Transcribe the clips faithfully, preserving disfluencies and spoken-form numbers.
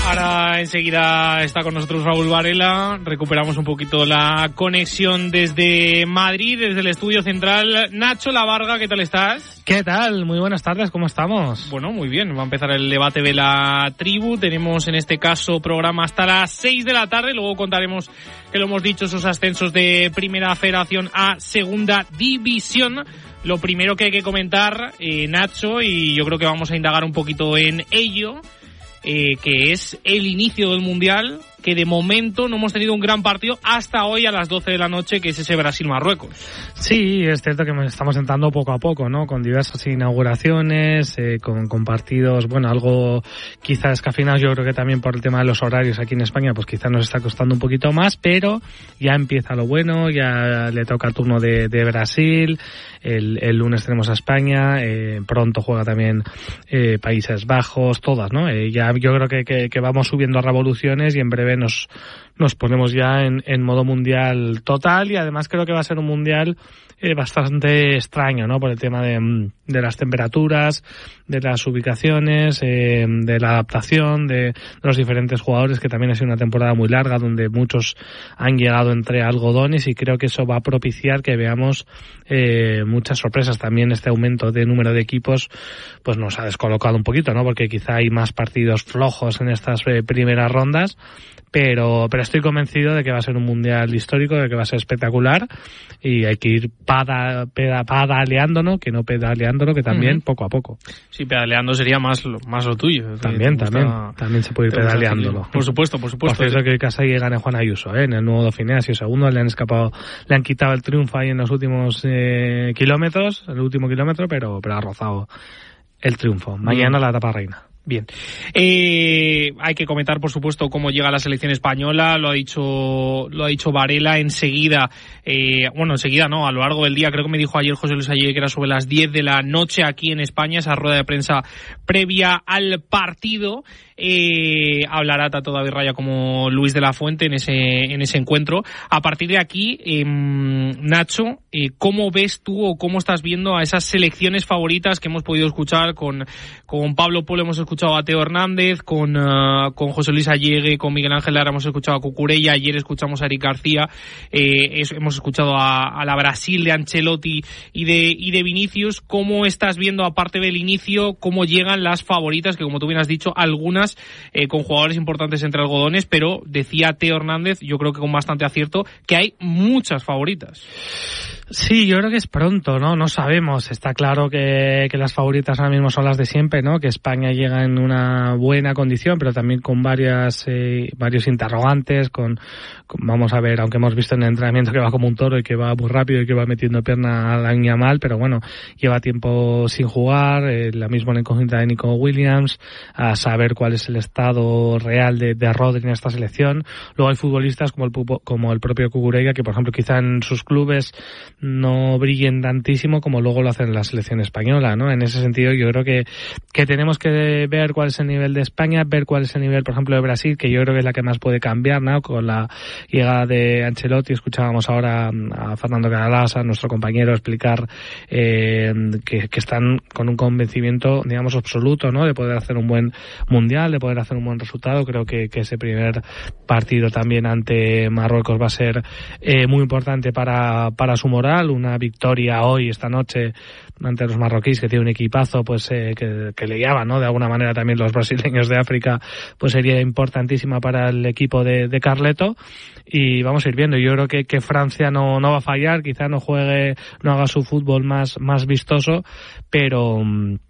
Ahora enseguida está con nosotros Raúl Varela. Recuperamos un poquito la conexión desde Madrid, desde el estudio central. Nacho Lavarga, ¿qué tal estás? ¿Qué tal? Muy buenas tardes, ¿cómo estamos? Bueno, muy bien. Va a empezar el debate de la tribu. Tenemos en este caso programa hasta las seis de la tarde. Luego contaremos, que lo hemos dicho, esos ascensos de Primera Federación a Segunda División. Lo primero que hay que comentar, eh, Nacho, y yo creo que vamos a indagar un poquito en ello, eh, que es el inicio del Mundial, que de momento no hemos tenido un gran partido hasta hoy a las doce de la noche, que es ese Brasil-Marruecos. Sí, es cierto que estamos entrando poco a poco, ¿no? Con diversas inauguraciones, eh, con, con partidos, bueno, algo quizás descafeinados. Yo creo que también por el tema de los horarios aquí en España, pues quizás nos está costando un poquito más, pero ya empieza lo bueno, ya le toca el turno de, de Brasil. El, el lunes tenemos a España, eh, pronto juega también eh, Países Bajos, todas, ¿no? Eh, ya yo creo que, que, que vamos subiendo a revoluciones y en breve nos nos ponemos ya en, en modo mundial total, y además creo que va a ser un mundial eh, bastante extraño, ¿no? Por el tema de, de las temperaturas, de las ubicaciones, eh, de la adaptación de, de los diferentes jugadores, que también ha sido una temporada muy larga donde muchos han llegado entre algodones, y creo que eso va a propiciar que veamos eh, muchas sorpresas. También este aumento de número de equipos pues nos ha descolocado un poquito, ¿no? Porque quizá hay más partidos flojos en estas eh, primeras rondas, pero pero estoy convencido de que va a ser un mundial histórico, de que va a ser espectacular, y hay que ir pada, peda, pedaleándolo, que no pedaleándolo, que también uh-huh. poco a poco. Sí, pedaleando sería más lo, más lo tuyo. También, gusta, también, también se puede ir pedaleándolo. Por supuesto, por supuesto. Por eso que casi gane Juan Ayuso, ¿eh? En el nuevo Dauphiné ha sido segundo, le han escapado, le han quitado el triunfo ahí en los últimos eh, kilómetros, el último kilómetro, pero, pero ha rozado el triunfo. Mañana la etapa reina. Bien. Eh, hay que comentar, por supuesto, cómo llega la selección española. Lo ha dicho, lo ha dicho Varela enseguida. Eh, bueno, enseguida no, a lo largo del día. Creo que me dijo ayer José Luis Ayer que era sobre las diez de la noche aquí en España, esa rueda de prensa previa al partido. Eh, hablará tanto David Raya como Luis de la Fuente en ese, en ese encuentro. A partir de aquí, eh, Nacho, eh, ¿cómo ves tú o cómo estás viendo a esas selecciones favoritas que hemos podido escuchar con, con Pablo Polo? Hemos escuchado a Teo Hernández, con, uh, con José Luis Allegue, con Miguel Ángel Lara hemos escuchado a Cucurella, ayer escuchamos a Eric García, eh, es, hemos escuchado a, a la Brasil de Ancelotti y de, y de Vinicius. ¿Cómo estás viendo, aparte del inicio, cómo llegan las favoritas, que como tú bien has dicho, algunas Eh, con jugadores importantes entre algodones, pero decía Teo Hernández, yo creo que con bastante acierto, que hay muchas favoritas? Sí, yo creo que es pronto, ¿no? No sabemos. Está claro que, que las favoritas ahora mismo son las de siempre, ¿no? Que España llega en una buena condición, pero también con varias, eh, varios interrogantes, con, con, vamos a ver, aunque hemos visto en el entrenamiento que va como un toro y que va muy rápido y que va metiendo pierna a la niña mal, pero bueno, lleva tiempo sin jugar, eh, la misma en incógnita de Nico Williams, a saber cuál es el estado real de, de Rodri en esta selección. Luego hay futbolistas como el, como el propio Cucurella, que por ejemplo quizá en sus clubes no brillen tantísimo como luego lo hacen en la selección española, ¿no? En ese sentido yo creo que, que tenemos que ver cuál es el nivel de España, ver cuál es el nivel, por ejemplo, de Brasil, que yo creo que es la que más puede cambiar, ¿no? Con la llegada de Ancelotti, escuchábamos ahora a Fernando Canalasa, nuestro compañero, explicar eh, que, que están con un convencimiento, digamos, absoluto, ¿no? De poder hacer un buen mundial, de poder hacer un buen resultado. Creo que, que ese primer partido también ante Marruecos va a ser eh, muy importante para, para su moral. Una victoria hoy, esta noche, ante los marroquíes, que tiene un equipazo, pues eh, que, que le llaman, ¿no? De alguna manera también los brasileños de África, pues sería importantísima para el equipo de, de Carleto. Y vamos a ir viendo. Yo creo que, que Francia no, no va a fallar, quizá no juegue, no haga su fútbol más, más vistoso, pero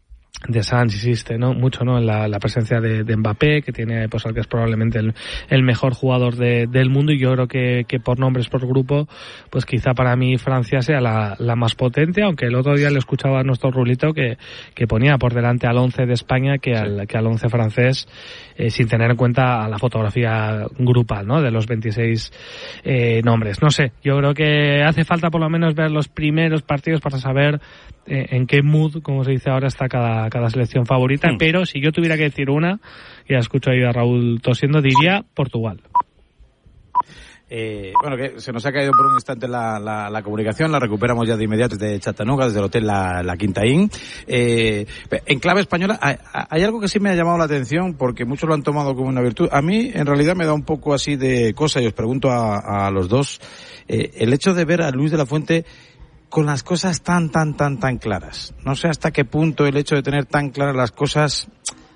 de Sanz insiste, ¿no? Mucho, ¿no? En la, la presencia de, de Mbappé, que tiene, pues, al que es probablemente el, el mejor jugador de, del mundo, y yo creo que, que por nombres, por grupo, pues quizá para mí Francia sea la, la más potente, aunque el otro día le escuchaba a nuestro Rulito que, que ponía por delante al once de España que al, sí. que al once francés, eh, sin tener en cuenta a la fotografía grupal, ¿no? De los veintiséis eh, nombres. No sé, yo creo que hace falta por lo menos ver los primeros partidos para saber eh, en qué mood, como se dice ahora, está cada cada selección favorita, mm. pero si yo tuviera que decir una, ya escucho ahí a Raúl tosiendo, diría Portugal. Eh, bueno, que se nos ha caído por un instante la, la, la comunicación, la recuperamos ya de inmediato desde Chattanooga, desde el hotel La, la Quinta Inn. Eh, en clave española, hay, hay algo que sí me ha llamado la atención, porque muchos lo han tomado como una virtud. A mí, en realidad, me da un poco así de cosa, y os pregunto a, a los dos, eh, el hecho de ver a Luis de la Fuente con las cosas tan, tan, tan, tan claras. No sé hasta qué punto el hecho de tener tan claras las cosas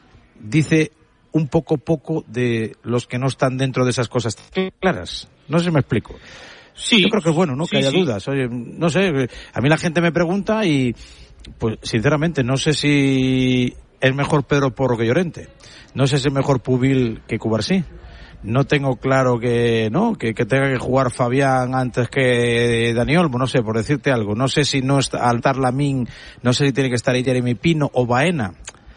dice un poco poco de los que no están dentro de esas cosas claras. No sé si me explico. Sí. Yo creo que es bueno, ¿no? Que sí, haya sí. dudas. Oye, no sé, a mí la gente me pregunta y, pues, sinceramente, no sé si es mejor Pedro Porro que Llorente. No sé si es mejor Pubil que Cubarsí. No tengo claro que, ¿no? Que, que tenga que jugar Fabián antes que Dani Olmo, no sé, por decirte algo. No sé si no está Altar Lamín, no sé si tiene que estar ahí Jeremy Pino o Baena.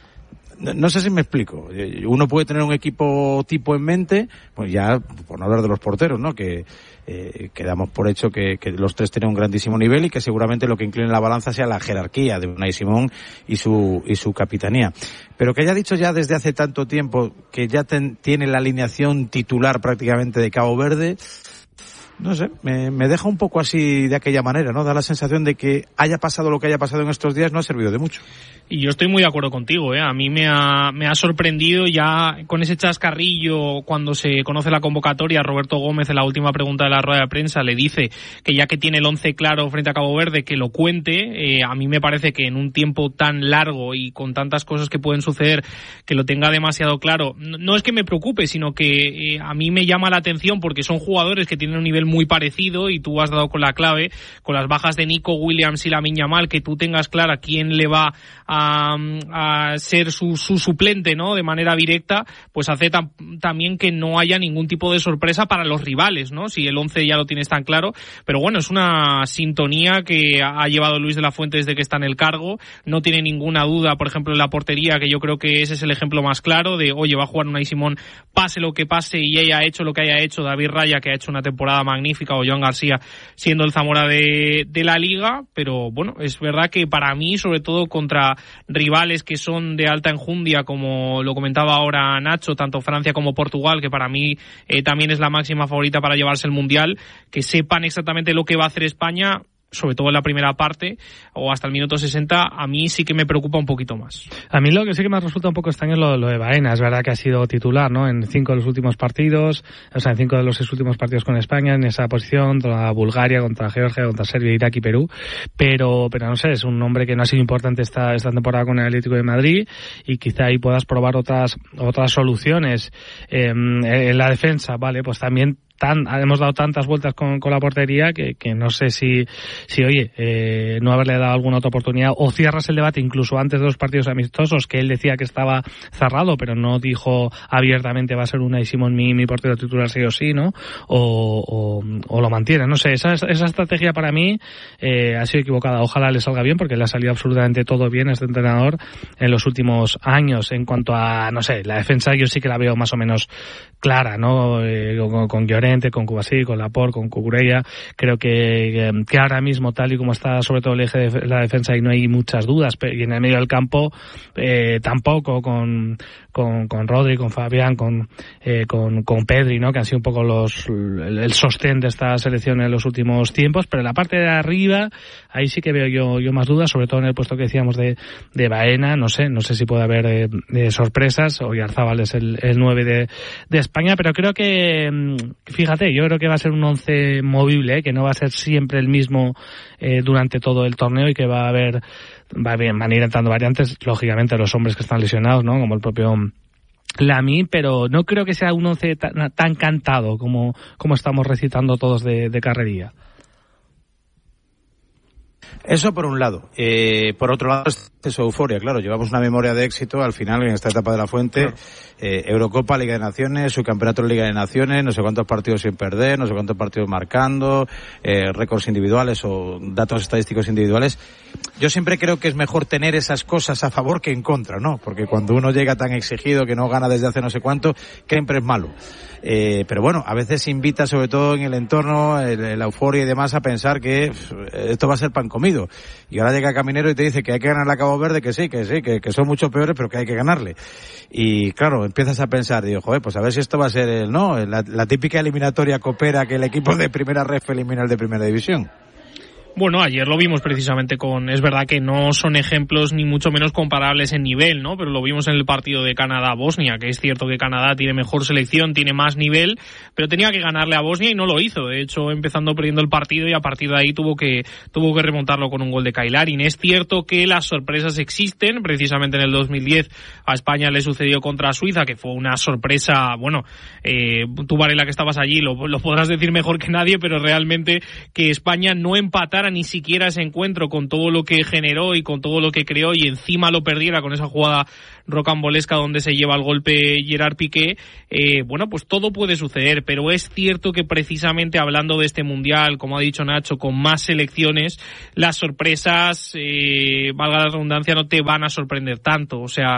No sé si me explico. Uno puede tener un equipo tipo en mente, pues ya, por no hablar de los porteros, ¿no? Que eh, que damos por hecho que, que los tres tienen un grandísimo nivel y que seguramente lo que incline la balanza sea la jerarquía de Unai Simón y su y su capitanía. Pero que haya dicho ya desde hace tanto tiempo que ya ten, tiene la alineación titular prácticamente de Cabo Verde, no sé, me, me deja un poco así de aquella manera, ¿no? Da la sensación de que haya pasado lo que haya pasado en estos días no ha servido de mucho. Y yo estoy muy de acuerdo contigo, ¿eh? A mí me ha, me ha sorprendido ya con ese chascarrillo cuando se conoce la convocatoria. Roberto Gómez, en la última pregunta de la rueda de prensa, le dice que ya que tiene el once claro frente a Cabo Verde, que lo cuente. Eh, a mí me parece que en un tiempo tan largo y con tantas cosas que pueden suceder, que lo tenga demasiado claro. No, no es que me preocupe, sino que eh, a mí me llama la atención porque son jugadores que tienen un nivel muy parecido y tú has dado con la clave, con las bajas de Nico Williams y Lamine Yamal, que tú tengas clara quién le va a A, a ser su, su suplente, ¿no? De manera directa, pues hace tam, también que no haya ningún tipo de sorpresa para los rivales, ¿no? Si el once ya lo tienes tan claro, pero bueno, es una sintonía que ha llevado Luis de la Fuente desde que está en el cargo. No tiene ninguna duda, por ejemplo, en la portería, que yo creo que ese es el ejemplo más claro de, oye, va a jugar Unai Simón, pase lo que pase, y ella ha hecho lo que haya hecho, David Raya, que ha hecho una temporada magnífica, o Joan García, siendo el Zamora de, de la Liga. Pero bueno, es verdad que para mí, sobre todo contra rivales que son de alta enjundia, como lo comentaba ahora Nacho, tanto Francia como Portugal, que para mí eh, también es la máxima favorita para llevarse el Mundial, que sepan exactamente lo que va a hacer España, sobre todo en la primera parte o hasta el minuto sesenta, a mí sí que me preocupa un poquito más. A mí lo que sí que me resulta un poco extraño es lo, lo de Baena. Es verdad que ha sido titular, ¿no? En cinco de los últimos partidos, o sea, en cinco de los seis últimos partidos con España, en esa posición, contra Bulgaria, contra Georgia, contra Serbia, Irak y Perú. Pero, pero no sé, es un hombre que no ha sido importante esta, esta temporada con el Atlético de Madrid, y quizá ahí puedas probar otras, otras soluciones. Eh, en la defensa, vale, pues también Tan, hemos dado tantas vueltas con, con la portería que, que no sé si, si oye, eh, no haberle dado alguna otra oportunidad, o cierras el debate incluso antes de los partidos amistosos, que él decía que estaba cerrado, pero no dijo abiertamente va a ser Unai Simón mi, mi portero titular sí o sí, ¿no? O, o, o lo mantiene, no sé, esa, esa estrategia para mí eh, ha sido equivocada. Ojalá le salga bien, porque le ha salido absolutamente todo bien a este entrenador en los últimos años. En cuanto a, no sé, la defensa yo sí que la veo más o menos clara, ¿no? Eh, con, con Llorente, con Cubarsí, con Laporte, con Cucurella. Creo que, que ahora mismo, tal y como está sobre todo el eje de la defensa, y no hay muchas dudas, y en el medio del campo eh, tampoco, con, con, con Rodri, con Fabián, con, eh, con, con Pedri, ¿no? Que han sido un poco los, el, el sostén de esta selección en los últimos tiempos. Pero en la parte de arriba, ahí sí que veo yo, yo más dudas, sobre todo en el puesto que decíamos de, de Baena. No sé, no sé si puede haber eh, eh, sorpresas. Oyarzábal es el, el nueve de, de España, pero creo que, fíjate, yo creo que va a ser un once movible, ¿eh? Que no va a ser siempre el mismo eh, durante todo el torneo, y que va a haber, va bien, van a ir entrando variantes, lógicamente los hombres que están lesionados, ¿no? Como el propio Lamine, pero no creo que sea un once tan, tan cantado como, como estamos recitando todos de, de carrería. Eso por un lado. Eh, por otro lado, es euforia, claro. Llevamos una memoria de éxito al final en esta etapa de la Fuente. Claro. Eh, Eurocopa, Liga de Naciones, subcampeonato de Liga de Naciones, no sé cuántos partidos sin perder, no sé cuántos partidos marcando, eh, récords individuales o datos estadísticos individuales. Yo siempre creo que es mejor tener esas cosas a favor que en contra, ¿no? Porque cuando uno llega tan exigido que no gana desde hace no sé cuánto, siempre es malo. Eh, pero bueno, a veces invita, sobre todo en el entorno, el, la euforia y demás, a pensar que pff, esto va a ser pan comido. Y ahora llega Caminero y te dice que hay que ganarle a Cabo Verde, que sí, que sí, que, que son mucho peores, pero que hay que ganarle. Y claro, empiezas a pensar, digo, joder, pues a ver si esto va a ser el, ¿no? La, la típica eliminatoria copera que el equipo de primera ref elimina al de primera división. Bueno, ayer lo vimos precisamente con... Es verdad que no son ejemplos ni mucho menos comparables en nivel, ¿no? Pero lo vimos en el partido de Canadá-Bosnia, que es cierto que Canadá tiene mejor selección, tiene más nivel, pero tenía que ganarle a Bosnia y no lo hizo. De hecho, empezando perdiendo el partido y a partir de ahí tuvo que tuvo que remontarlo con un gol de Kailarin. Es cierto que las sorpresas existen. Precisamente en el dos mil diez a España le sucedió contra Suiza, que fue una sorpresa... Bueno, eh, tú, Varela, que estabas allí, lo, lo podrás decir mejor que nadie, pero realmente que España no empatara ni siquiera ese encuentro con todo lo que generó y con todo lo que creó y encima lo perdiera con esa jugada rocambolesca donde se lleva el golpe Gerard Piqué, eh, bueno, pues todo puede suceder, pero es cierto que precisamente hablando de este Mundial, como ha dicho Nacho, con más selecciones, las sorpresas, eh, valga la redundancia, no te van a sorprender tanto, o sea,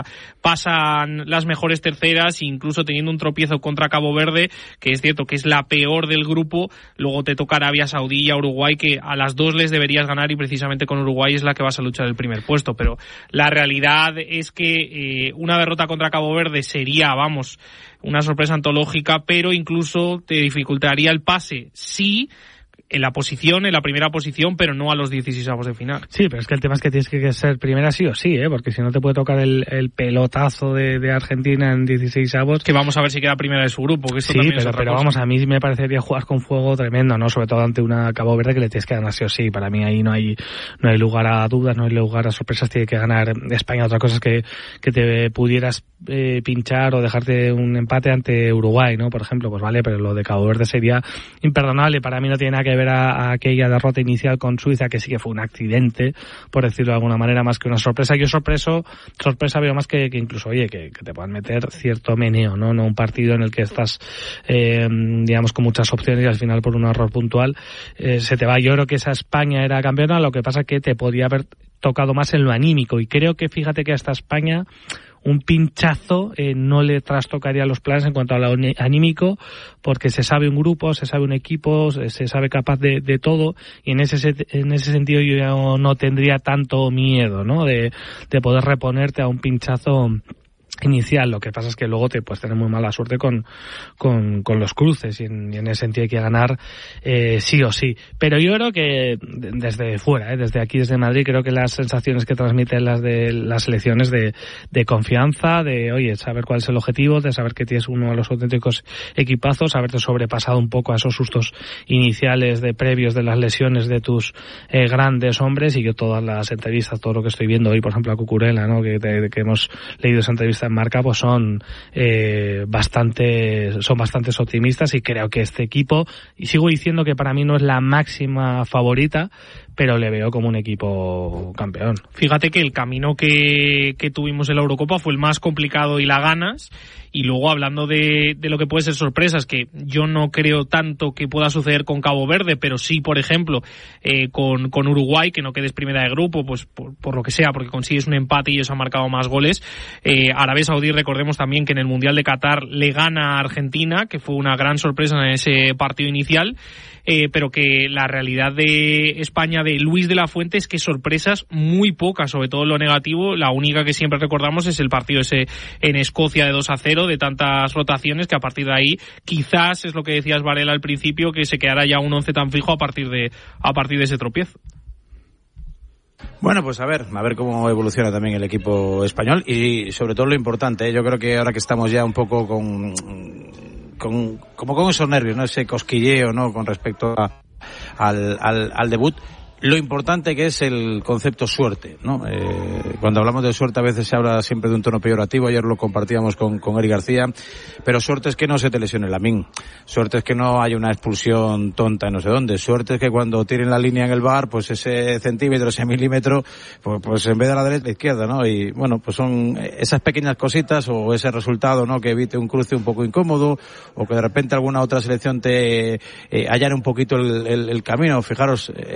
pasan las mejores terceras, incluso teniendo un tropiezo contra Cabo Verde, que es cierto que es la peor del grupo, luego te toca Arabia Saudí y a Uruguay, que a las dos les deberías ganar y precisamente con Uruguay es la que vas a luchar el primer puesto, pero la realidad es que eh, una derrota contra Cabo Verde sería, vamos, una sorpresa antológica, pero incluso te dificultaría el pase, sí, en la posición, en la primera posición, pero no a los dieciseisavos de final. Sí, pero es que el tema es que tienes que ser primera sí o sí, ¿eh? Porque si no te puede tocar el, el pelotazo de, de Argentina en dieciseisavos. Que vamos a ver si queda primera de su grupo, que esto sí, también pero, es otra pero cosa. Vamos, a mí me parecería jugar con fuego tremendo, ¿no? Sobre todo ante una Cabo Verde que le tienes que ganar sí o sí. Para mí ahí no hay no hay lugar a dudas, no hay lugar a sorpresas, tiene que ganar España. Otra cosa es que, que te pudieras eh, pinchar o dejarte un empate ante Uruguay, ¿no? Por ejemplo, pues vale, pero lo de Cabo Verde sería imperdonable. Para mí no tiene nada que ver a, a aquella derrota inicial con Suiza, que sí que fue un accidente, por decirlo de alguna manera, más que una sorpresa. Yo sorpreso, sorpresa veo más que, que incluso, oye, que, que te puedan meter cierto meneo, ¿no? No un partido en el que estás, eh, digamos, con muchas opciones y al final por un error puntual eh, se te va. Yo creo que esa España era campeona, lo que pasa que te podía haber tocado más en lo anímico y creo que fíjate que hasta España un pinchazo eh, no le trastocaría los planes en cuanto a lo anímico, porque se sabe un grupo, se sabe un equipo, se sabe capaz de, de todo, y en ese en ese sentido yo ya no, no tendría tanto miedo, ¿no? De, de poder reponerte a un pinchazo inicial. Lo que pasa es que luego te puedes tener muy mala suerte con con, con los cruces y en, y en ese sentido hay que ganar eh, sí o sí. Pero yo creo que desde fuera, eh, desde aquí, desde Madrid, creo que las sensaciones que transmiten las de las selecciones de, de confianza, de oye, saber cuál es el objetivo, de saber que tienes uno de los auténticos equipazos, haberte sobrepasado un poco a esos sustos iniciales de previos de las lesiones de tus eh, grandes hombres. Y yo todas las entrevistas, todo lo que estoy viendo hoy, por ejemplo a Cucurella, ¿no? que, de, que hemos leído esa entrevista en Marca, pues son eh, bastante son bastantes optimistas y creo que este equipo, y sigo diciendo que para mí no es la máxima favorita, pero le veo como un equipo campeón. Fíjate que el camino que, que tuvimos en la Eurocopa fue el más complicado y la ganas. Y luego hablando de, de lo que puede ser sorpresas, que yo no creo tanto que pueda suceder con Cabo Verde, pero sí, por ejemplo, eh, con, con Uruguay, que no quedes primera de grupo, pues por, por lo que sea, porque consigues un empate y ellos han marcado más goles. Eh, Arabia Saudí, recordemos también que en el Mundial de Qatar le gana a Argentina, que fue una gran sorpresa en ese partido inicial. Eh, pero que la realidad de España de Luis de la Fuente es que sorpresas muy pocas, sobre todo en lo negativo. La única que siempre recordamos es el partido ese en Escocia de dos a cero, de tantas rotaciones, que a partir de ahí quizás es lo que decías, Varela, al principio, que se quedará ya un once tan fijo a partir de a partir de ese tropiezo. Bueno, pues a ver, a ver cómo evoluciona también el equipo español y sobre todo lo importante, ¿eh? Yo creo que ahora que estamos ya un poco con con como con esos nervios, ¿no? Ese cosquilleo, ¿no? Con respecto a, al, al, al debut. Lo importante que es el concepto suerte, ¿no? Eh, cuando hablamos de suerte a veces se habla siempre de un tono peyorativo, ayer lo compartíamos con, con Eric García, pero suerte es que no se te lesione Lamine, suerte es que no haya una expulsión tonta en no sé dónde, suerte es que cuando tiren la línea en el V A R, pues ese centímetro, ese milímetro, pues, pues en vez de la derecha, la izquierda, ¿no? Y bueno, pues son esas pequeñas cositas o ese resultado, ¿no? Que evite un cruce un poco incómodo o que de repente alguna otra selección te eh, allane un poquito el, el, el camino. Fijaros, este año, ¿no?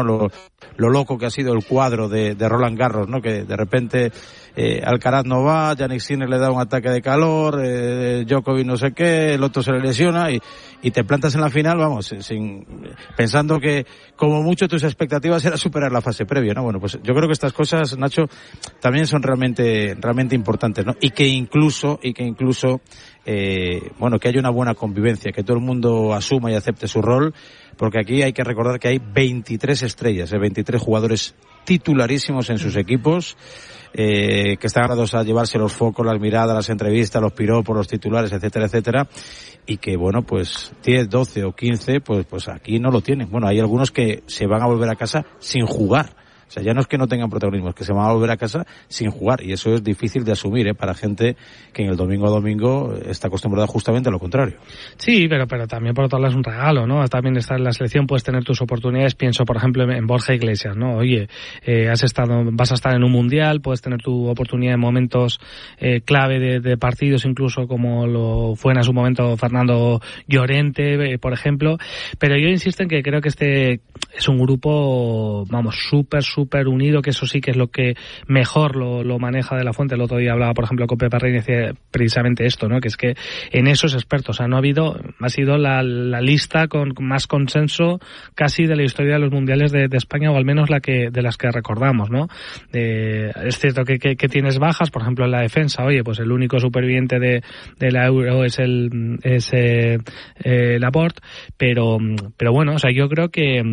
¿no? Lo, lo loco que ha sido el cuadro de, de Roland Garros, ¿no? Que de repente eh, Alcaraz no va, Jannik Sinner le da un ataque de calor, eh, Djokovic no sé qué, el otro se le lesiona y, y te plantas en la final, vamos, sin, pensando que como mucho tus expectativas era superar la fase previa, ¿no? Bueno, pues yo creo que estas cosas, Nacho, también son realmente, realmente importantes, ¿no? Y que incluso, y que incluso, eh, bueno, que haya una buena convivencia, que todo el mundo asuma y acepte su rol, porque aquí hay que recordar que hay veintitrés estrellas, eh, veintitrés jugadores titularísimos en sus equipos, eh, que están dados a llevarse los focos, las miradas, las entrevistas, los piropos, los titulares, etcétera, etcétera, y que, bueno, pues diez, doce o quince, pues, pues aquí no lo tienen. Bueno, hay algunos que se van a volver a casa sin jugar. O sea, ya no es que no tengan protagonismo, es que se van a volver a casa sin jugar. Y eso es difícil de asumir, ¿eh? Para gente que en el domingo a domingo está acostumbrada justamente a lo contrario. Sí, pero pero también por otro lado es un regalo, ¿no? También estar en la selección, puedes tener tus oportunidades. Pienso, por ejemplo, en Borja Iglesias, ¿no? Oye, eh, has estado, vas a estar en un mundial, puedes tener tu oportunidad en momentos eh, clave de, de partidos, incluso como lo fue en su momento Fernando Llorente, eh, por ejemplo. Pero yo insisto en que creo que este es un grupo, vamos, súper, súper súper unido, que eso sí que es lo que mejor lo, lo maneja De La Fuente. El otro día hablaba, por ejemplo, con Pepe Reina y decía precisamente esto, ¿no? Que es que en eso es experto. O sea, no ha habido, ha sido la, la lista con más consenso casi de la historia de los mundiales de, de España, o al menos la que de las que recordamos, ¿no? Eh, es cierto que, que, que tienes bajas, por ejemplo, en la defensa. Oye, pues el único superviviente de, de la Euro es el es eh, eh, Laporte, pero pero bueno, o sea, yo creo que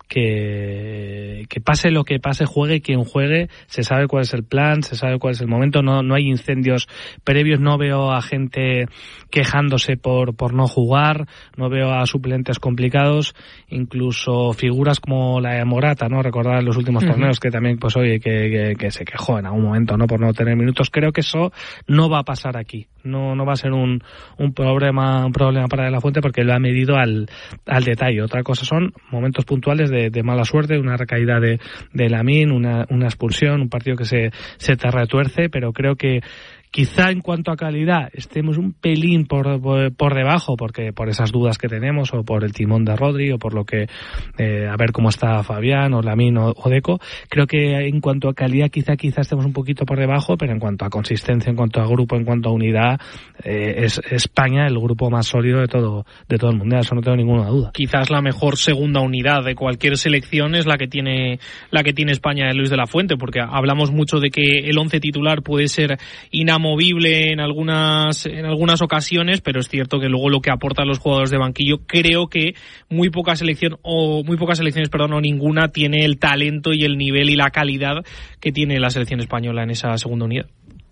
que que pase lo que pase, juegue quien juegue, se sabe cuál es el plan, se sabe cuál es el momento, no no hay incendios previos, no veo a gente quejándose por por no jugar, no veo a suplentes complicados, incluso figuras como la de Morata, ¿no? Recordar en los últimos uh-huh. torneos que también, pues oye, que, que, que se quejó en algún momento, ¿no? Por no tener minutos. Creo que eso no va a pasar aquí. No no va a ser un un problema un problema para De La Fuente, porque lo ha medido al al detalle. Otra cosa son momentos puntuales de, de mala suerte, una recaída de de Lamine, una una expulsión, un partido que se se te retuerce, pero creo que quizá en cuanto a calidad estemos un pelín por, por por debajo, porque por esas dudas que tenemos, o por el timón de Rodri, o por lo que eh, a ver cómo está Fabián o Lamine o, o Deco. Creo que en cuanto a calidad quizá quizá estemos un poquito por debajo, pero en cuanto a consistencia, en cuanto a grupo, en cuanto a unidad, eh, es España el grupo más sólido de todo de todo el mundial, eso no tengo ninguna duda. Quizás la mejor segunda unidad de cualquier selección es la que tiene la que tiene España de Luis de la Fuente, porque hablamos mucho de que el once titular puede ser inamovible movible en algunas en algunas ocasiones, pero es cierto que luego lo que aportan los jugadores de banquillo, creo que muy poca selección o muy pocas selecciones, perdón, o ninguna tiene el talento y el nivel y la calidad que tiene la selección española en esa segunda unidad.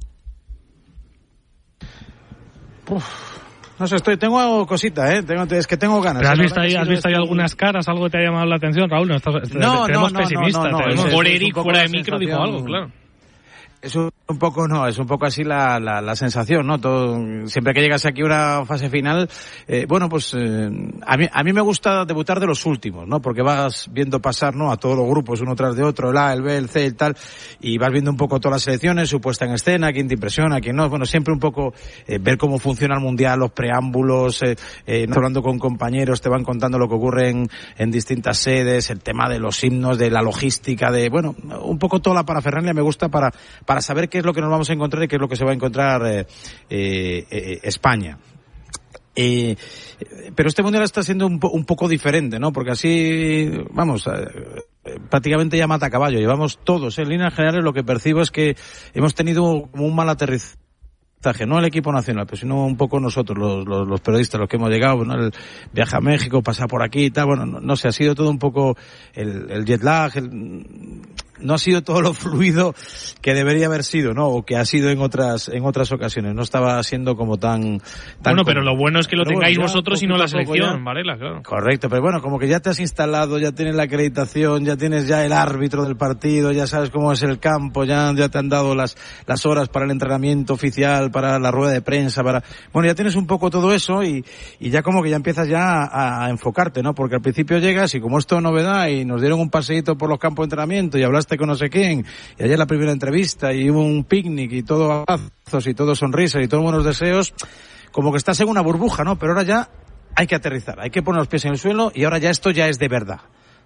Uf. No sé, estoy, tengo cosita, ¿eh? Tengo, es que tengo ganas. ¿Pero has visto ahí, has visto ahí algunas caras, algo que te ha llamado la atención, Raúl? No, estás, no, tenemos no, no, pesimistas. no, no, no, tenemos... Por Eric, fuera de micro, dijo algo, claro. Es un, un poco, no, es un poco así la, la, la sensación, ¿no? Todo, siempre que llegas aquí a una fase final, eh, bueno, pues, eh, a mí, a mí me gusta debutar de los últimos, ¿no? Porque vas viendo pasar, ¿no? A todos los grupos, uno tras de otro, el A, el B, el C, el tal, y vas viendo un poco todas las selecciones, su puesta en escena, quién te impresiona, quién no, bueno, siempre un poco, eh, ver cómo funciona el mundial, los preámbulos, eh, eh, hablando con compañeros, te van contando lo que ocurre en, en distintas sedes, el tema de los himnos, de la logística, de, bueno, un poco toda la parafernalia me gusta para, para saber qué es lo que nos vamos a encontrar y qué es lo que se va a encontrar eh, eh, eh, España. Eh, pero este mundial está siendo un, po- un poco diferente, ¿no? Porque así, vamos, eh, prácticamente ya mata caballo. Llevamos todos, en líneas generales, lo que percibo es que hemos tenido como un mal aterrizaje. No el equipo nacional, pero sino un poco nosotros, los, los, los periodistas, los que hemos llegado, ¿no? El viaje a México, pasar por aquí y tal, bueno, no, no sé, ha sido todo un poco el, el jet lag, el, no ha sido todo lo fluido que debería haber sido, ¿no? O que ha sido en otras en otras ocasiones. No estaba siendo como tan... tan bueno, pero lo bueno es que lo pero tengáis bueno, vosotros y no la selección, Varela, claro. Correcto, pero bueno, como que ya te has instalado, ya tienes la acreditación, ya tienes ya el árbitro del partido, ya sabes cómo es el campo, ya, ya te han dado las, las horas para el entrenamiento oficial, para la rueda de prensa, para... Bueno, ya tienes un poco todo eso y, y ya como que ya empiezas ya a, a enfocarte, ¿no? Porque al principio llegas y como esto es novedad y nos dieron un paseíto por los campos de entrenamiento y hablaste con no sé quién, y ayer la primera entrevista y hubo un picnic y todo abrazos y todo sonrisas y todos buenos deseos, como que estás en una burbuja, ¿no? Pero ahora ya hay que aterrizar, hay que poner los pies en el suelo y ahora ya esto ya es de verdad.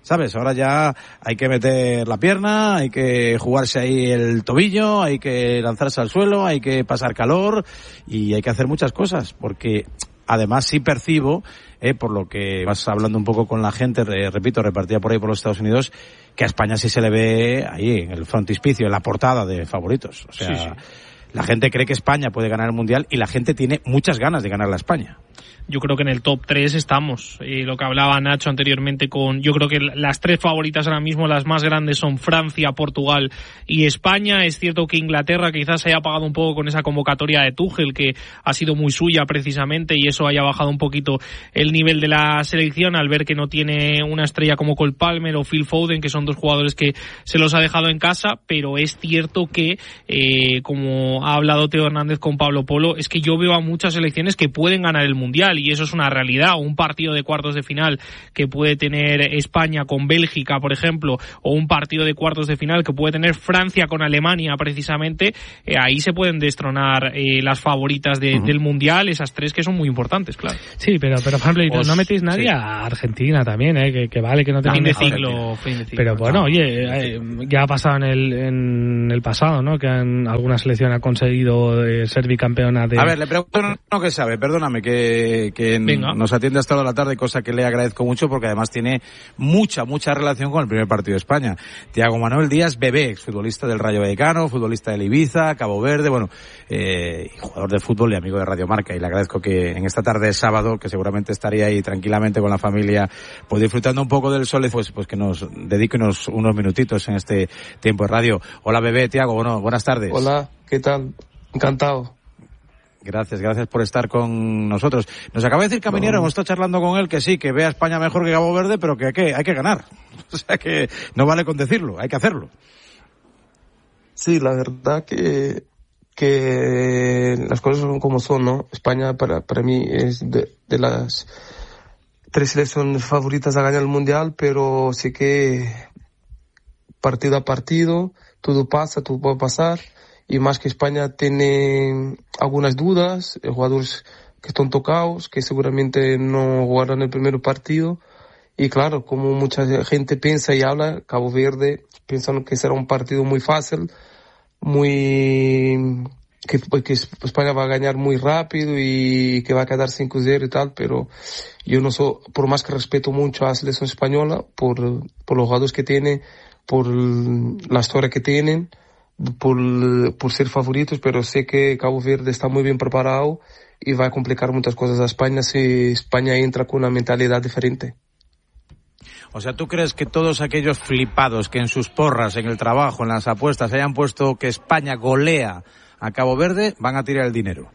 ¿sabes? Ahora ya hay que meter la pierna, hay que jugarse ahí el tobillo, hay que lanzarse al suelo, hay que pasar calor y hay que hacer muchas cosas, porque además sí percibo, eh, por lo que vas hablando un poco con la gente, eh, repito, repartida por ahí por los Estados Unidos, que a España sí se le ve ahí en el frontispicio, en la portada de favoritos. O sea, sí, sí. La gente cree que España puede ganar el Mundial y la gente tiene muchas ganas de ganar la España. Yo creo que en el top tres estamos. Eh, lo que hablaba Nacho anteriormente con... Yo creo que las tres favoritas ahora mismo, las más grandes, son Francia, Portugal y España. Es cierto que Inglaterra quizás se haya apagado un poco con esa convocatoria de Tuchel, que ha sido muy suya precisamente, y eso haya bajado un poquito el nivel de la selección al ver que no tiene una estrella como Cole Palmer o Phil Foden, que son dos jugadores que se los ha dejado en casa. Pero es cierto que, eh, como ha hablado Teo Hernández con Pablo Polo, es que yo veo a muchas selecciones que pueden ganar el Mundial, y eso es una realidad. Un partido de cuartos de final que puede tener España con Bélgica, por ejemplo, o un partido de cuartos de final que puede tener Francia con Alemania, precisamente, eh, ahí se pueden destronar eh, las favoritas de, uh-huh. del Mundial, esas tres que son muy importantes, claro. Sí, pero, pero por ejemplo, Os, no metéis nadie sí. a Argentina también, eh, que, que vale que no tenga fin de ciclo, fin de ciclo. Pero bueno, no, oye, eh, ya ha pasado en el, en el pasado, ¿no? Que en alguna selección ha conseguido eh, ser bicampeona de... A ver, le pregunto no que sabe, perdóname, que que Venga. nos atiende hasta la tarde, cosa que le agradezco mucho porque además tiene mucha, mucha relación con el primer partido de España. Tiago Manuel Díaz Bebé, exfutbolista del Rayo Vallecano, futbolista del Ibiza, Cabo Verde, bueno, eh, jugador de fútbol y amigo de Radio Marca, y le agradezco que en esta tarde de sábado, que seguramente estaría ahí tranquilamente con la familia, pues disfrutando un poco del sol, pues, pues que nos dedique unos, unos minutitos en este tiempo de radio. Hola Bebé, Tiago, bueno, buenas tardes. Hola, ¿qué tal? Encantado. Gracias, gracias por estar con nosotros. Nos acaba de decir Caminero, no. hemos estado charlando con él, que sí, que ve a España mejor que Cabo Verde, pero que, que hay que ganar. O sea que no vale con decirlo, hay que hacerlo. Sí, la verdad que que las cosas son como son, ¿no? España para para mí es de, de las tres selecciones favoritas a ganar el Mundial, pero sí que partido a partido, todo pasa, todo puede pasar. Y más que España tiene algunas dudas, jugadores que están tocados, que seguramente no jugarán el primer partido. Y claro, como mucha gente piensa y habla, Cabo Verde, piensan que será un partido muy fácil, muy que, que España va a ganar muy rápido y que va a quedar cinco cero y tal, pero yo no soy, por más que respeto mucho a la selección española, por, por los jugadores que tiene, por la historia que tienen, por, por ser favoritos, pero sé que Cabo Verde está muy bien preparado y va a complicar muchas cosas a España si España entra con una mentalidad diferente. O sea, ¿tú crees que todos aquellos flipados que en sus porras, en el trabajo, en las apuestas, hayan puesto que España golea a Cabo Verde, van a tirar el dinero?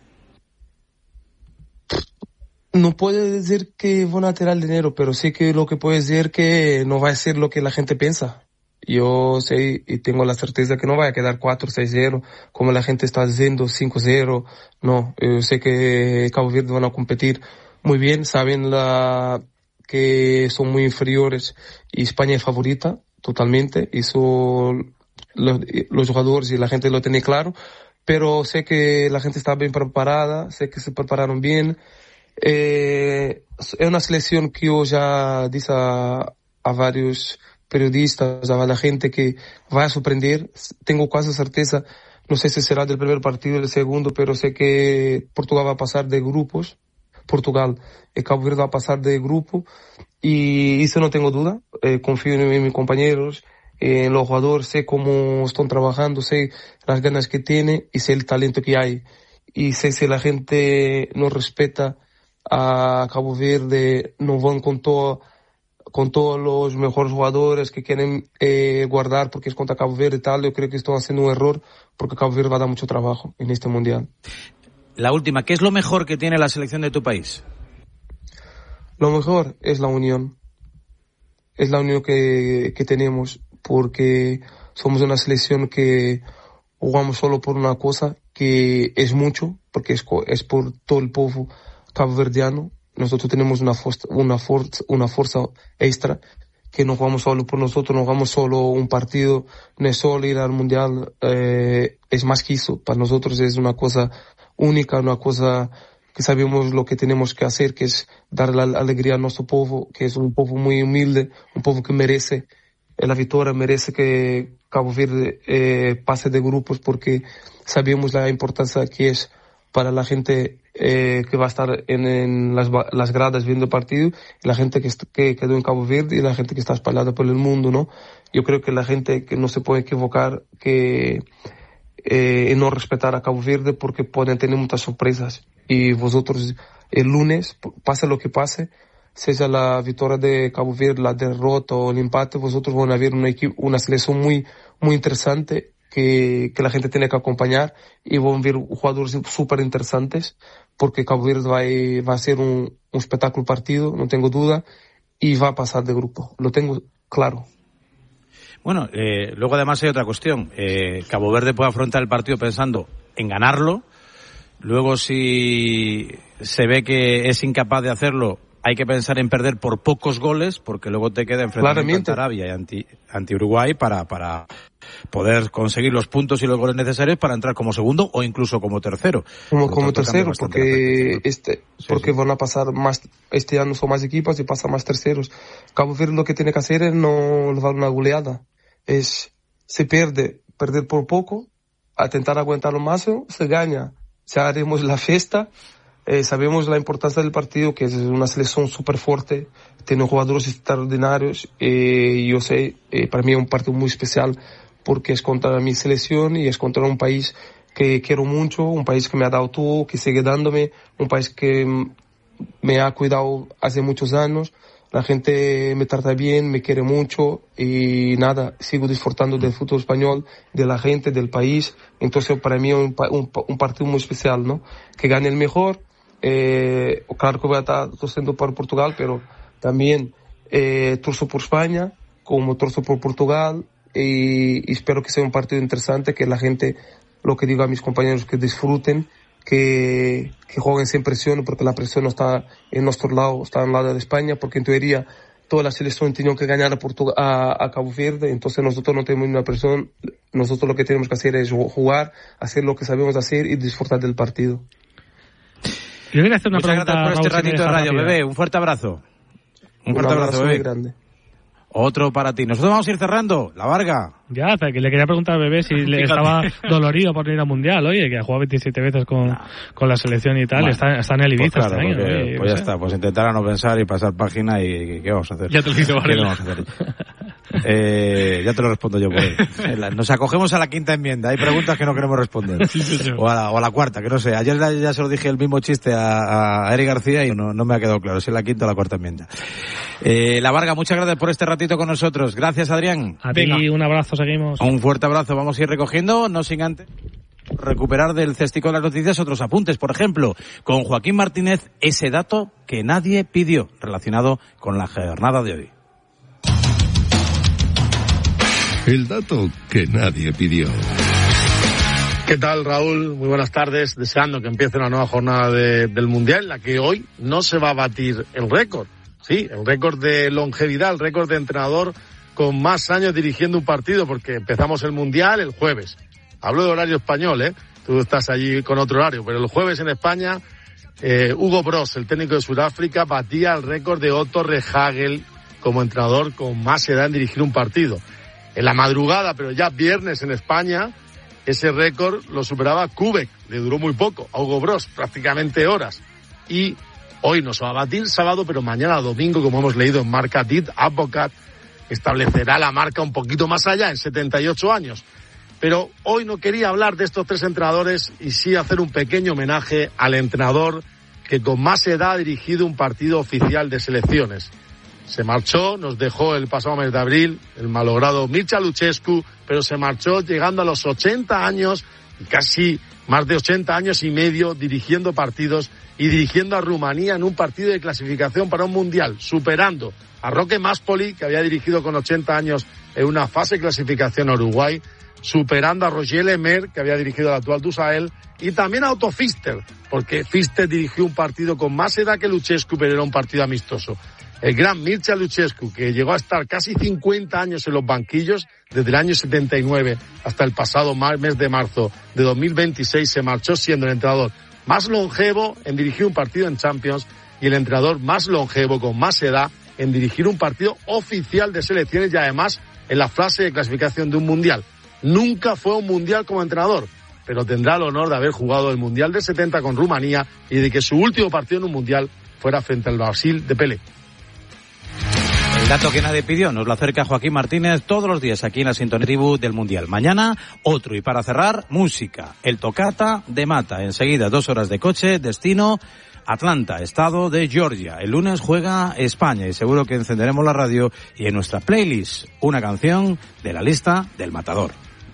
No puedo decir que van a tirar el dinero, pero sí que lo que puedo decir que no va a ser lo que la gente piensa. Yo sé y tengo la certeza que no va a quedar cuatro seis cero, como la gente está diciendo, cinco cero. No, yo sé que Cabo Verde van a competir muy bien, saben la, que son muy inferiores y España es favorita totalmente. Eso los, los jugadores y la gente lo tiene claro, pero sé que la gente está bien preparada, sé que se prepararon bien. Eh, es una selección que yo ya dije a, a varios periodistas, a la gente que va a sorprender. Tengo casi certeza, no sé si será del primer partido o del segundo, pero sé que Portugal va a pasar de grupos, Portugal y Cabo Verde va a pasar de grupo, y eso no tengo duda. Eh, confío en, en mis compañeros, eh, en los jugadores, sé cómo están trabajando, sé las ganas que tienen y sé el talento que hay, y sé si la gente no respeta a Cabo Verde, no van con todo con todos los mejores jugadores que quieren eh, guardar porque es contra Cabo Verde y tal. Yo creo que están haciendo un error porque Cabo Verde va a dar mucho trabajo en este Mundial. La última, ¿qué es lo mejor que tiene la selección de tu país? Lo mejor es la unión. Es la unión que, que tenemos, porque somos una selección que jugamos solo por una cosa, que es mucho, porque es, es por todo el pueblo caboverdiano. Nosotros tenemos una fuerza, una fuerza, una fuerza extra, que no jugamos solo por nosotros, no jugamos solo un partido, no es solo ir al Mundial, eh, es más que eso. Para nosotros es una cosa única, una cosa que sabemos lo que tenemos que hacer, que es dar la alegría a nuestro pueblo, que es un pueblo muy humilde, un pueblo que merece la victoria, merece que Cabo Verde eh, pase de grupos, porque sabemos la importancia que es para la gente eh, que va a estar en, en las, las gradas viendo el partido, y la gente que, que quedó en Cabo Verde y la gente que está espalhada por el mundo, ¿no? Yo creo que la gente que no se puede equivocar que eh, en no respetar a Cabo Verde, porque pueden tener muchas sorpresas. Y vosotros el lunes, pase lo que pase, sea la victoria de Cabo Verde, la derrota o el empate, vosotros van a ver una, una selección muy, muy interesante que, que la gente tiene que acompañar, y van a ver jugadores súper interesantes, porque Cabo Verde va a, va a ser un, un espectáculo partido, no tengo duda, y va a pasar de grupo, lo tengo claro. Bueno, eh, luego además hay otra cuestión. Eh, Cabo Verde puede afrontar el partido pensando en ganarlo. Luego, si se ve que es incapaz de hacerlo, hay que pensar en perder por pocos goles, porque luego te queda enfrentamiento ante Arabia y anti, anti Uruguay para, para poder conseguir los puntos y los goles necesarios para entrar como segundo o incluso como tercero. Como, como tercero, porque este, sí, porque sí. van a pasar más, este año son más equipos y pasan más terceros. Cabo Verde lo que tiene que hacer es no dar una goleada. Es, se pierde, perder por poco, a tentar aguantar lo máximo, se gana. Ya haremos la fiesta. Eh, sabemos la importancia del partido, que es una selección súper fuerte, tiene jugadores extraordinarios. Eh, yo sé, eh, para mí es un partido muy especial, porque es contra mi selección y es contra un país que quiero mucho, un país que me ha dado todo, que sigue dándome, un país que me ha cuidado hace muchos años. La gente me trata bien, me quiere mucho, y nada, sigo disfrutando del fútbol español, de la gente, del país. Entonces para mí es un, un, un partido muy especial, ¿no? Que gane el mejor. Eh, claro que voy a estar torciendo por Portugal, pero también eh, torzo por España, como torzo por Portugal, y, y espero que sea un partido interesante, que la gente, lo que digo a mis compañeros, que disfruten, que, que jueguen sin presión, porque la presión no está en nuestro lado, está en el lado de España, porque en teoría toda la selección tenía que ganar a, Portugal, a, a Cabo Verde, entonces nosotros no tenemos ninguna presión, nosotros lo que tenemos que hacer es jugar, hacer lo que sabemos hacer y disfrutar del partido. Yo quería hacer una Muchas pregunta, gracias por este Raúl, ratito de radio, bebé. Un fuerte abrazo. Un, un fuerte abrazo, abrazo bebé. Grande. Otro para ti. Nosotros vamos a ir cerrando. La Varga. Ya, hasta que le quería preguntar al bebé si le estaba dolorido por ir al Mundial. Oye, que ha jugado veintisiete veces con, nah. con la selección y tal. Bueno, está, está en el Ibiza. Pues, claro, este año, porque, oye, pues ya sé. está. Pues intentar a no pensar y pasar página y, y ¿qué vamos a hacer? Ya te lo hice, ¿Qué vamos a hacer? Eh, ya te lo respondo yo por ahí. Nos acogemos a la quinta enmienda. Hay preguntas que no queremos responder. Sí, sí, o, a la, o a la cuarta, que no sé. Ayer ya se lo dije el mismo chiste a, a Eric García y no, no me ha quedado claro si es la quinta o la cuarta enmienda. Eh, La Varga, muchas gracias por este ratito con nosotros. Gracias, Adrián. A ti, un abrazo, seguimos. Un fuerte abrazo. Vamos a ir recogiendo, no sin antes recuperar del cestico de las noticias otros apuntes. Por ejemplo, con Joaquín Martínez, ese dato que nadie pidió relacionado con la jornada de hoy. El dato que nadie pidió. ¿Qué tal, Raúl? Muy buenas tardes. Deseando que empiece una nueva jornada de, del Mundial, en la que hoy no se va a batir el récord. Sí, el récord de longevidad, el récord de entrenador con más años dirigiendo un partido, porque empezamos el Mundial el jueves. Hablo de horario español, ¿eh? Tú estás allí con otro horario, pero el jueves en España, eh, Hugo Bross, el técnico de Sudáfrica, batía el récord de Otto Rehhagel como entrenador con más edad en dirigir un partido. En la madrugada, pero ya viernes en España, ese récord lo superaba Kubek, le duró muy poco, a Hugo Bross, prácticamente horas. Y hoy no se va a batir sábado, pero mañana domingo, como hemos leído en Marca, Dit Advocat establecerá la marca un poquito más allá, en setenta y ocho años. Pero hoy no quería hablar de estos tres entrenadores y sí hacer un pequeño homenaje al entrenador que con más edad ha dirigido un partido oficial de selecciones. Se marchó, nos dejó el pasado mes de abril el malogrado Mircea Lucescu, pero se marchó llegando a los ochenta años, casi más de ochenta años y medio dirigiendo partidos y dirigiendo a Rumanía en un partido de clasificación para un mundial, superando a Roque Máspoli, que había dirigido con ochenta años en una fase de clasificación a Uruguay, superando a Roger Lemaire, que había dirigido al actual Dusael, y también a Otto Pfister, porque Pfister dirigió un partido con más edad que Lucescu, pero era un partido amistoso. El gran Mircea Lucescu, que llegó a estar casi cincuenta años en los banquillos, desde el año setenta y nueve hasta el pasado mes de marzo de dos mil veintiséis, se marchó siendo el entrenador más longevo en dirigir un partido en Champions y el entrenador más longevo, con más edad, en dirigir un partido oficial de selecciones y además en la fase de clasificación de un mundial. Nunca fue un mundial como entrenador, pero tendrá el honor de haber jugado el mundial del setenta con Rumanía y de que su último partido en un mundial fuera frente al Brasil de Pelé. El dato que nadie pidió nos lo acerca Joaquín Martínez todos los días aquí en la Sintonía Tribu del Mundial. Mañana otro, y para cerrar, música. El Tocata de Mata. Enseguida dos horas de coche, destino Atlanta, estado de Georgia. El lunes juega España y seguro que encenderemos la radio y en nuestra playlist una canción de la lista del Matador.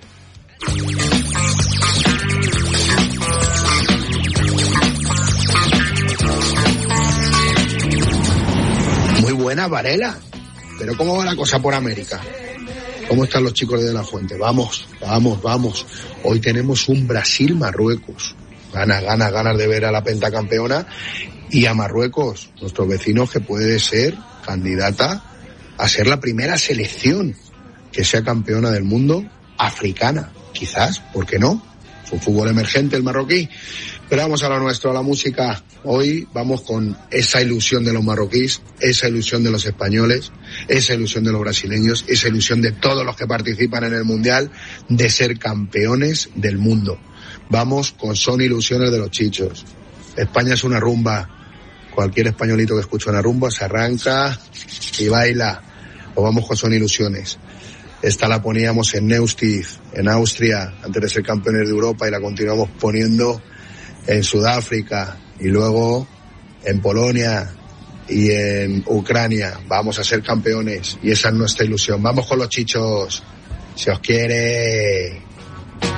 Muy buena, Varela. Pero ¿cómo va la cosa por América? ¿Cómo están los chicos de De La Fuente? Vamos, vamos, vamos. Hoy tenemos un Brasil-Marruecos. Ganas, ganas, ganas de ver a la pentacampeona y a Marruecos, nuestros vecinos, que puede ser candidata a ser la primera selección que sea campeona del mundo africana. Quizás, ¿por qué no? Es un fútbol emergente el marroquí. Pero vamos a lo nuestro, a la música. Hoy vamos con esa ilusión de los marroquíes, esa ilusión de los españoles, esa ilusión de los brasileños, esa ilusión de todos los que participan en el Mundial de ser campeones del mundo. Vamos con Son Ilusiones de los Chichos. España es una rumba. Cualquier españolito que escuche una rumba se arranca y baila. O vamos con Son Ilusiones. Esta la poníamos en Neustift, en Austria, antes de ser campeones de Europa, y la continuamos poniendo en Sudáfrica y luego en Polonia y en Ucrania. Vamos a ser campeones y esa es nuestra ilusión. Vamos con los Chichos. Se os quiere.